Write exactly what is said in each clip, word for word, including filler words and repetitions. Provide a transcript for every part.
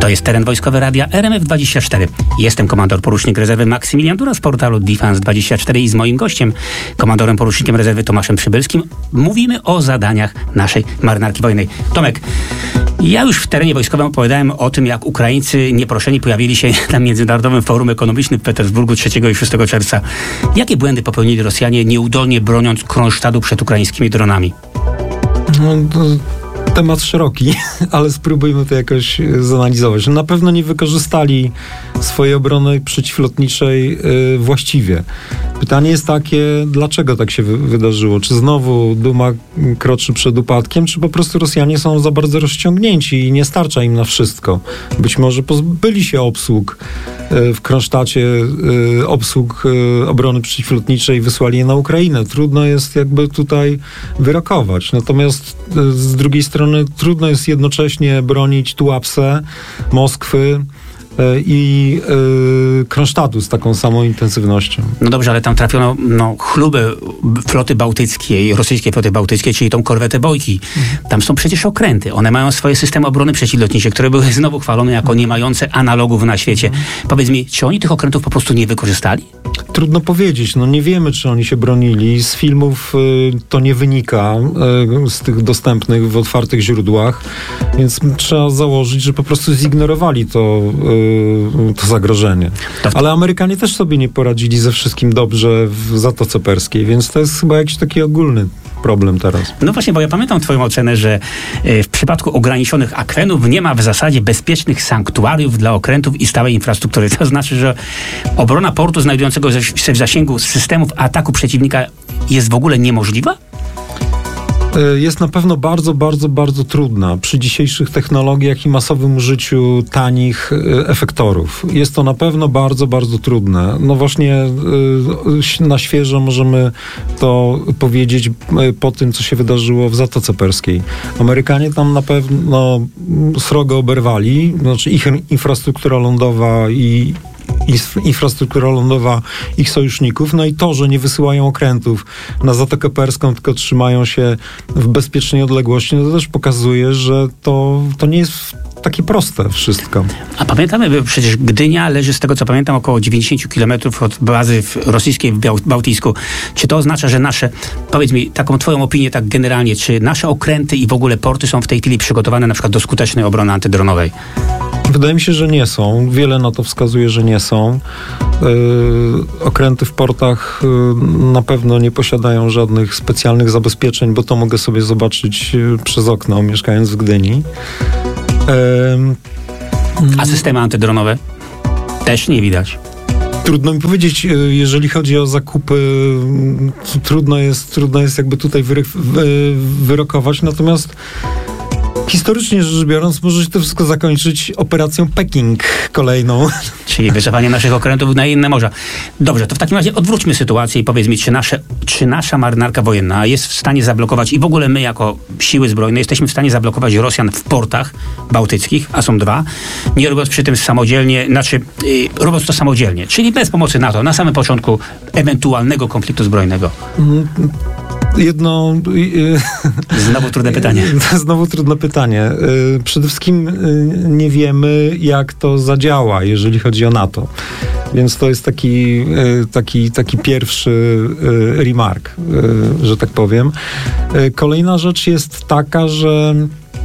To jest teren wojskowy radia R M F dwadzieścia cztery. Jestem komandor porucznik rezerwy Maksymilian Dura z portalu Defense dwadzieścia cztery i z moim gościem, komandorem porucznikiem rezerwy Tomaszem Przybylskim, mówimy o zadaniach naszej marynarki wojennej. Tomek, ja już w terenie wojskowym opowiadałem o tym, jak Ukraińcy nieproszeni pojawili się na Międzynarodowym Forum Ekonomicznym w Petersburgu trzeciego i szóstego czerwca. Jakie błędy popełnili Rosjanie, nieudolnie broniąc Kronsztadu przed ukraińskimi dronami? No, to temat szeroki, ale spróbujmy to jakoś zanalizować. Na pewno nie wykorzystali swojej obrony przeciwlotniczej y, właściwie. Pytanie jest takie, dlaczego tak się wy- wydarzyło? Czy znowu duma kroczy przed upadkiem, czy po prostu Rosjanie są za bardzo rozciągnięci i nie starcza im na wszystko? Być może pozbyli się obsług y, w Kronsztacie, y, obsług y, obrony przeciwlotniczej i wysłali je na Ukrainę. Trudno jest jakby tutaj wyrokować. Natomiast y, z drugiej strony trudno jest jednocześnie bronić Tułapse, Moskwy i yy, Kronsztatu z taką samą intensywnością. No dobrze, ale tam trafiono no, chlubę floty bałtyckiej, rosyjskiej floty bałtyckiej, czyli tą korwetę Bojki. Mhm. Tam są przecież okręty. One mają swoje systemy obrony przeciwlotniczej, które były znowu chwalone jako nie mające analogów na świecie. Mhm. Powiedz mi, czy oni tych okrętów po prostu nie wykorzystali? Trudno powiedzieć. No nie wiemy, czy oni się bronili. Z filmów y, to nie wynika, y, z tych dostępnych w otwartych źródłach, więc trzeba założyć, że po prostu zignorowali to y, to zagrożenie. Ale Amerykanie też sobie nie poradzili ze wszystkim dobrze w Zatoce Perskiej, więc to jest chyba jakiś taki ogólny problem teraz. No właśnie, bo ja pamiętam twoją ocenę, że w przypadku ograniczonych akwenów nie ma w zasadzie bezpiecznych sanktuariów dla okrętów i stałej infrastruktury. To znaczy, że obrona portu znajdującego się w zasięgu systemów ataku przeciwnika jest w ogóle niemożliwa? Jest na pewno bardzo, bardzo, bardzo trudna przy dzisiejszych technologiach i masowym użyciu tanich efektorów. Jest to na pewno bardzo, bardzo trudne. No właśnie na świeżo możemy to powiedzieć po tym, co się wydarzyło w Zatoce Perskiej. Amerykanie tam na pewno srogo oberwali, znaczy ich infrastruktura lądowa i infrastruktura lądowa ich sojuszników, no i to, że nie wysyłają okrętów na Zatokę Perską, tylko trzymają się w bezpiecznej odległości, no to też pokazuje, że to, to nie jest takie proste wszystko. A pamiętamy, że przecież Gdynia leży, z tego co pamiętam, około dziewięćdziesiąt kilometrów od bazy w rosyjskiej w Biał- Bałtycku. Czy to oznacza, że nasze, powiedz mi taką twoją opinię tak generalnie, czy nasze okręty i w ogóle porty są w tej chwili przygotowane na przykład do skutecznej obrony antydronowej? Wydaje mi się, że nie są. Wiele na to wskazuje, że nie są. Yy, okręty w portach yy, na pewno nie posiadają żadnych specjalnych zabezpieczeń, bo to mogę sobie zobaczyć yy, przez okno, mieszkając w Gdyni. Yy, A systemy antydronowe? Też nie widać. Trudno mi powiedzieć, jeżeli chodzi o zakupy, trudno jest, trudno jest jakby tutaj wyry, wy, wyrokować, natomiast historycznie rzecz biorąc, może się to wszystko zakończyć operacją Peking kolejną. Czyli wycofanie naszych okrętów na inne morza. Dobrze, to w takim razie odwróćmy sytuację i powiedz mi, czy, nasze, czy nasza marynarka wojenna jest w stanie zablokować i w ogóle my jako siły zbrojne jesteśmy w stanie zablokować Rosjan w portach bałtyckich, a są dwa, nie robiąc przy tym samodzielnie, znaczy yy, robiąc to samodzielnie, czyli bez pomocy NATO, na samym początku ewentualnego konfliktu zbrojnego. Mm. Jedno... Znowu trudne pytanie. Znowu trudne pytanie. Przede wszystkim nie wiemy, jak to zadziała, jeżeli chodzi o NATO. Więc to jest taki, taki, taki pierwszy remark, że tak powiem. Kolejna rzecz jest taka, że...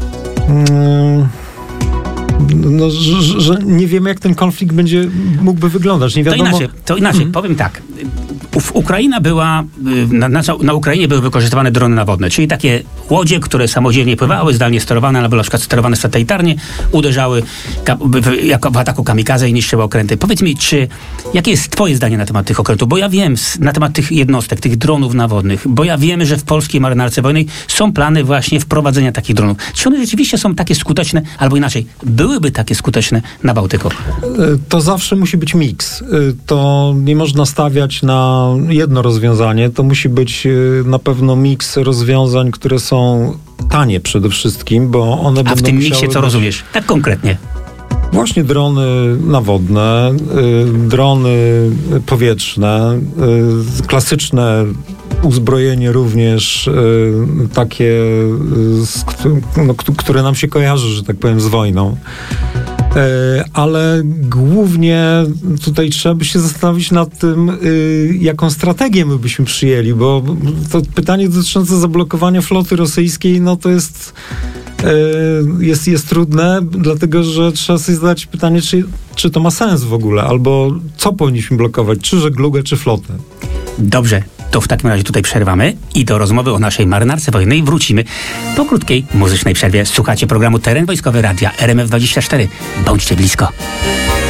No, że, że nie wiemy, jak ten konflikt będzie mógłby wyglądać. Nie wiadomo... To inaczej, to inaczej. Mm. powiem tak. Ukraina była, na, na, na Ukrainie były wykorzystywane drony nawodne, czyli takie łodzie, które samodzielnie pływały, zdalnie sterowane, albo na przykład sterowane satelitarnie, uderzały ka, w, jako w ataku kamikaze i niszczyły okręty. Powiedz mi, czy jakie jest twoje zdanie na temat tych okrętów? Bo ja wiem, na temat tych jednostek, tych dronów nawodnych, bo ja wiem, że w polskiej marynarce wojennej są plany właśnie wprowadzenia takich dronów. Czy one rzeczywiście są takie skuteczne, albo inaczej, byłyby takie skuteczne na Bałtyku? To zawsze musi być miks. To nie można stawiać na jedno rozwiązanie. To musi być na pewno miks rozwiązań, które są tanie przede wszystkim, bo one będą A w tym miksie co być... rozumiesz? Tak konkretnie. Właśnie drony nawodne, y, drony powietrzne, y, klasyczne uzbrojenie również y, takie, y, z, no, które nam się kojarzy, że tak powiem, z wojną. ale głównie tutaj trzeba by się zastanowić nad tym, jaką strategię my byśmy przyjęli, bo to pytanie dotyczące zablokowania floty rosyjskiej, no to jest Jest, jest trudne, dlatego że trzeba sobie zadać pytanie, czy, czy to ma sens w ogóle, albo co powinniśmy blokować, czy żeglugę, czy flotę. Dobrze, to w takim razie tutaj przerwamy i do rozmowy o naszej marynarce wojennej wrócimy po krótkiej muzycznej przerwie. Słuchacie programu Teren Wojskowy Radia R M F dwadzieścia cztery. Bądźcie blisko.